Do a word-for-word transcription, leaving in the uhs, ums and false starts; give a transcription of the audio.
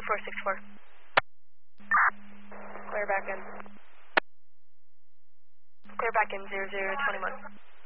four six four. Clear back in. Clear back in zero zero twenty one.